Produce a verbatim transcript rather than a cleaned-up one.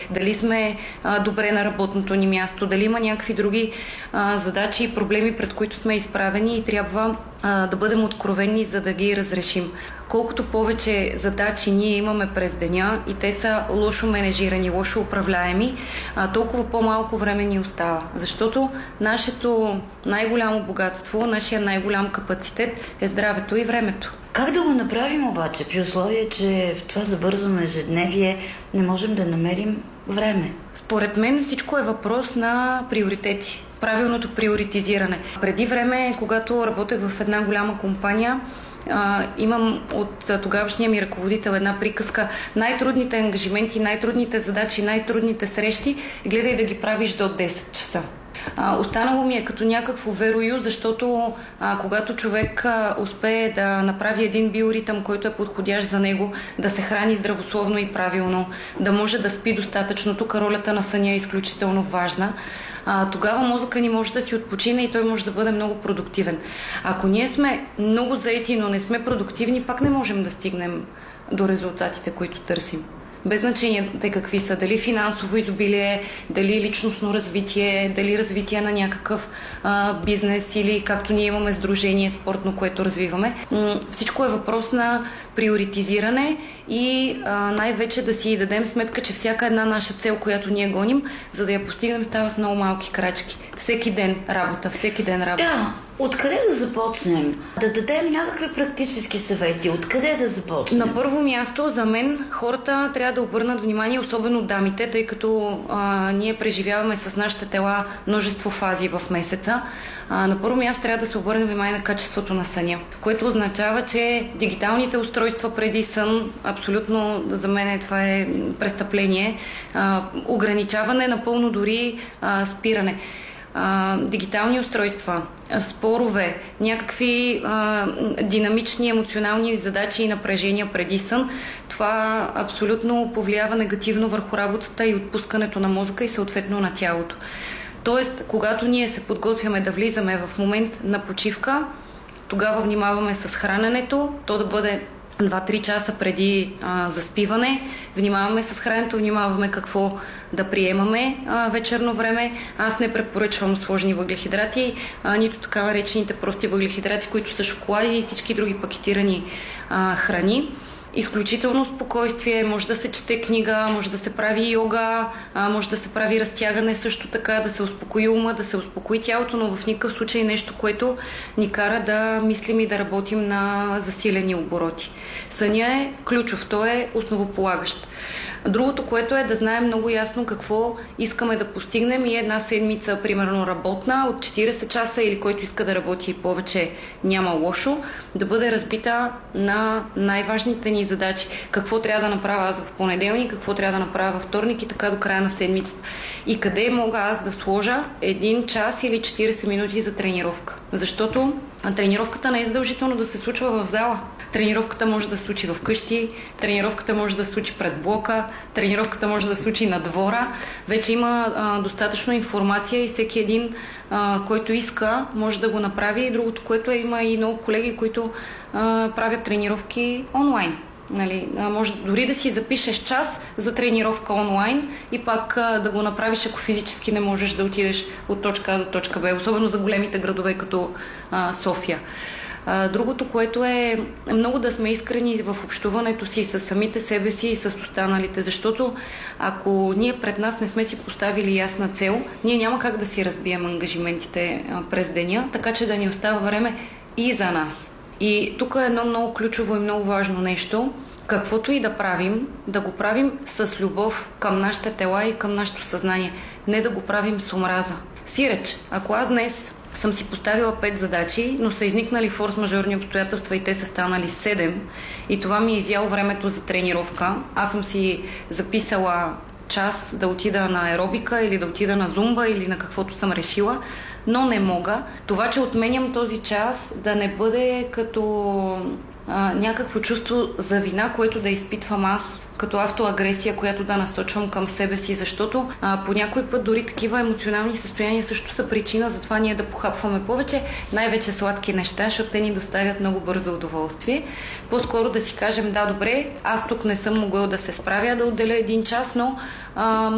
дали сме а, добре на работното ни място, дали има някакви други а, задачи и проблеми, пред които сме изправени и трябва а, да бъдем откровени, за да ги разрешим. Колкото повече задачи ние имаме през деня и те са лошо менежирани, лошо управляеми, а, толкова по-малко време ни остава. Защото нашето най-голямо богатство, нашия най-голям капацитет е здравето и времето. Как да го направим обаче, при условие, че в това забързано ежедневие не можем да намерим време? Според мен всичко е въпрос на приоритети. Правилното приоритизиране. Преди време, когато работех в една голяма компания, Uh, имам от uh, тогавашния ми ръководител една приказка: най-трудните ангажименти, най-трудните задачи, най-трудните срещи гледай да ги правиш до десет часа. Uh, останало ми е като някакво верою, защото uh, когато човек uh, успее да направи един биоритъм, който е подходящ за него, да се храни здравословно и правилно, да може да спи достатъчно, тук ролята на съня е изключително важна, а, тогава мозъка ни може да си отпочине и той може да бъде много продуктивен. Ако ние сме много заети, но не сме продуктивни, пак не можем да стигнем до резултатите, които търсим. Без значение те какви са, дали финансово изобилие, дали личностно развитие, дали развитие на някакъв а, бизнес или както ние имаме сдружение спортно, което развиваме. М- всичко е въпрос на приоритизиране и а, най-вече да си дадем сметка, че всяка една наша цел, която ние гоним, за да я постигнем, става с много малки крачки. Всеки ден работа, всеки ден работа. Да, откъде да започнем? Да дадем някакви практически съвети. Откъде да започнем? На първо място, за мен, хората трябва да обърнат внимание, особено дамите, тъй като а, ние преживяваме с нашите тела множество фази в месеца. А, на първо място трябва да се обърне внимание на качеството на съня, което означава, че дигиталните устройства преди сън, абсолютно за мен това е престъпление, а, ограничаване, напълно дори а, спиране. А, дигитални устройства, спорове, някакви а, динамични емоционални задачи и напрежения преди сън, това абсолютно повлиява негативно върху работата и отпускането на мозъка и съответно на тялото. Тоест, когато ние се подготвяме да влизаме в момент на почивка, тогава внимаваме с храненето, то да бъде два-три часа преди а, заспиване. Внимаваме с храненето, внимаваме какво да приемаме а, вечерно време. Аз не препоръчвам сложни въглехидрати, а, нито така речените прости въглехидрати, които са шоколади и всички други пакетирани а, храни. Изключително спокойствие, може да се чете книга, може да се прави йога, може да се прави разтягане също така, да се успокои ума, да се успокои тялото, но в никакъв случай нещо, което ни кара да мислим и да работим на засилени обороти. Съня е ключов, той е основополагащ. Другото, което е да знаем много ясно какво искаме да постигнем и една седмица, примерно работна, от четирийсет часа или който иска да работи повече, няма лошо, да бъде разбита на най-важните ни задачи. Какво трябва да направя аз в понеделник, какво трябва да направя във вторник и така до края на седмицата. И къде мога аз да сложа един час или четирийсет минути за тренировка. Защото тренировката не е задължително да се случва в зала. Тренировката може да се случи в къщи, тренировката може да се случи пред блока, тренировката може да се случи на двора. Вече има а, достатъчно информация и всеки един, а, който иска, може да го направи. И другото, което е, има и много колеги, които а, правят тренировки онлайн. Нали, може дори да си запишеш час за тренировка онлайн и пак а, да го направиш, ако физически не можеш да отидеш от точка А до точка Б, особено за големите градове като а, София. А, другото, което е много да сме искрени в общуването си с самите себе си и с останалите, защото ако ние пред нас не сме си поставили ясна цел, ние няма как да си разбием ангажиментите а, през деня, така че да ни остава време и за нас. И тук е едно много ключово и много важно нещо. Каквото и да правим, да го правим с любов към нашите тела и към нашето съзнание. Не да го правим с омраза. Сиреч, ако аз днес съм си поставила пет задачи, но са изникнали форс-мажорни обстоятелства и те са станали седем и това ми е изяло времето за тренировка, аз съм си записала час да отида на аеробика или да отида на зумба или на каквото съм решила, но не мога. Това, че отменям този час, да не бъде като а, някакво чувство за вина, което да изпитвам аз, като автоагресия, която да насочвам към себе си, защото а, по някой път дори такива емоционални състояния също са причина за това ние да похапваме повече, най-вече сладки неща, защото те ни доставят много бързо удоволствие. По-скоро да си кажем, да, добре, аз тук не съм могъл да се справя да отделя един час, но а,